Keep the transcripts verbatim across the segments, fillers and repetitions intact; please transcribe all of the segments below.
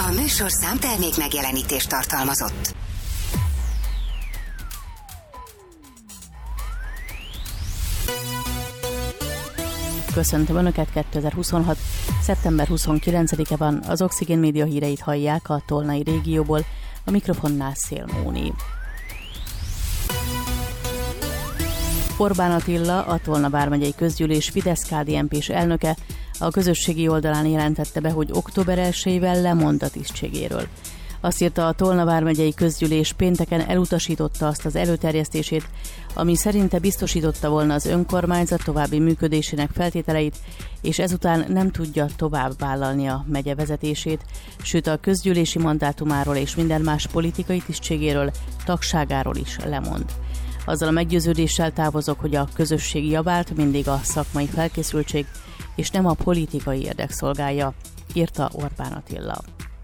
A műsor számtermék megjelenítést tartalmazott. Köszöntöm Önöket, kétezer-huszonhat. szeptember huszonkilencedike van, az Oxigén Média híreit hallják a tolnai régióból, a mikrofonnál Szél Móni. Orbán Attila, a Tolna vármegyei közgyűlés Fidesz-ká dé en pés elnöke a közösségi oldalán jelentette be, hogy október elsejével lemond a tisztségéről. Azt írta, a Tolna vármegyei közgyűlés pénteken elutasította azt az előterjesztését, ami szerinte biztosította volna az önkormányzat további működésének feltételeit, és ezután nem tudja tovább vállalni a megye vezetését, sőt a közgyűlési mandátumáról és minden más politikai tisztségéről, tagságáról is lemond. Azzal a meggyőződéssel távozok, hogy a közösség javát mindig a szakmai felkészültség és nem a politikai érdek szolgálja, írta Orbán Attila.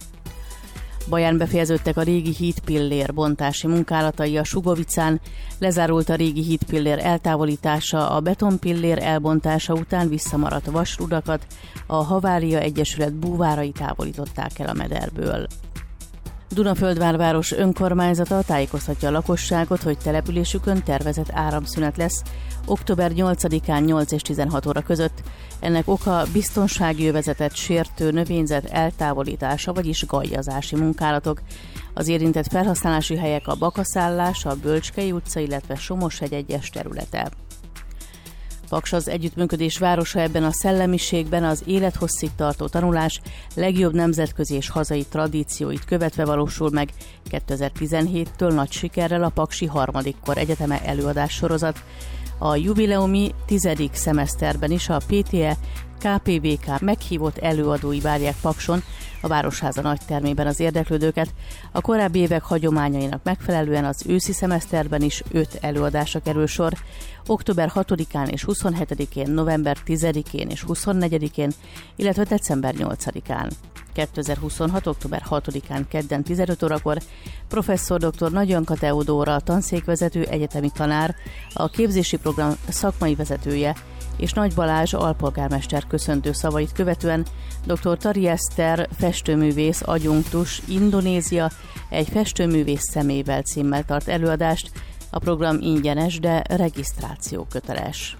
Baján befejeződtek a régi hídpillér bontási munkálatai a Sugovicán, lezárult a régi hídpillér eltávolítása, a betonpillér elbontása után visszamaradt vasrudakat a Havália Egyesület búvárai távolították el a mederből. Dunaföldvárváros önkormányzata tájékoztatja a lakosságot, hogy településükön tervezett áramszünet lesz október nyolcadikán nyolc és tizenhat óra között. Ennek oka biztonsági övezetet sértő növényzet eltávolítása, vagyis gajjazási munkálatok. Az érintett felhasználási helyek a Bakaszállás, a Bölcskei utca, illetve Somoshegy egyes területe. Paks az együttműködés városa, ebben a szellemiségben az élethosszig tartó tanulás legjobb nemzetközi és hazai tradícióit követve valósul meg. kétezer-tizenhéttől nagy sikerrel a Paksi harmadik kor egyeteme előadás sorozat. A jubileumi tizedik szemeszterben is a pé té e ká pé vé ká meghívott előadói várják Pakson, a Városháza nagytermében az érdeklődőket. A korábbi évek hagyományainak megfelelően az őszi szemeszterben is öt előadásra kerül sor. október hatodikán és huszonhetedikén, november tizedikén és huszonnegyedikén, illetve december nyolcadikán. kétezer-huszonhat. október hatodikán kedden tizenöt órakor professzor dr. Nagy Anka Teodóra, tanszékvezető, egyetemi tanár, a képzési program szakmai vezetője, és Nagy Balázs alpolgármester köszöntő szavait követően dr. Tari Eszter, festőművész, adjunktus, Indonézia, egy festőművész személyvel címmel tart előadást. A program ingyenes, de regisztráció köteles.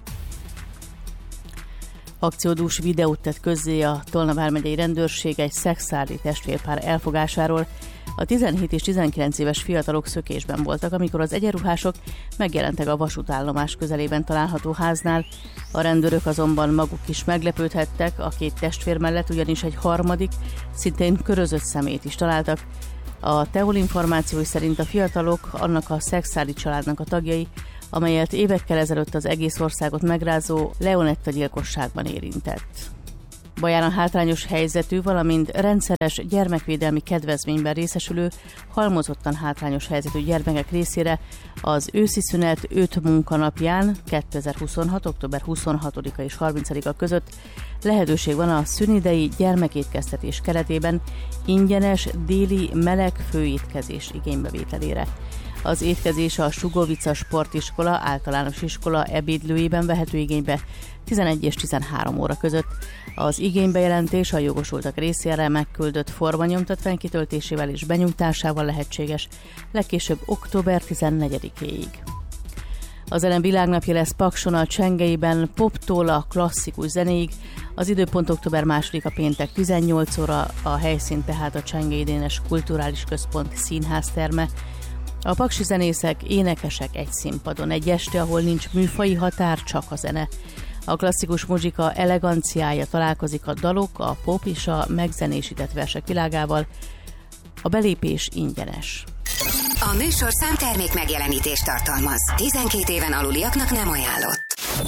Akciódús videót tett közzé a Tolna vármegyei rendőrség egy szexárdi testvérpár elfogásáról. A tizenhét és tizenkilenc éves fiatalok szökésben voltak, amikor az egyenruhások megjelentek a vasútállomás közelében található háznál. A rendőrök azonban maguk is meglepődhettek, a két testvér mellett ugyanis egy harmadik, szintén körözött szemét is találtak. A Teol információi szerint a fiatalok annak a szexárdi családnak a tagjai, amelyet évekkel ezelőtt az egész országot megrázó Leonetta gyilkosságban érintett. Baján a hátrányos helyzetű, valamint rendszeres gyermekvédelmi kedvezményben részesülő, halmozottan hátrányos helyzetű gyermekek részére az őszi szünet öt munkanapján, kétezer-huszonhat. október huszonhatodika és harmincadika között lehetőség van a szünidei gyermekétkeztetés keretében ingyenes déli meleg főétkezés igénybevételére. Az étkezés a Sugovica Sportiskola általános iskola ebédlőjében vehető igénybe tizenegy és tizenhárom óra között. Az igénybejelentés a jogosultak részére megküldött formanyomtatvány kitöltésével és benyújtásával lehetséges, legkésőbb október tizennegyedikéig. Az elem világnapja lesz Pakson, a Csengeiben poptól a klasszikus zenéig. Az időpont október másodika péntek tizennyolc óra, a helyszín tehát a Csengei Dénes Kulturális Központ színházterme. A paksi zenészek, énekesek egy színpadon, egy este, ahol nincs műfaji határ, csak a zene. A klasszikus muzsika eleganciája találkozik a dalok, a pop és a megzenésített versek világával. A belépés ingyenes. A műsor számtermék megjelenítést tartalmaz. tizenkét éven aluliaknak nem ajánlott.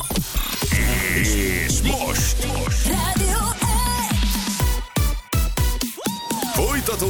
És most! most. Rádió egy! Folytatódik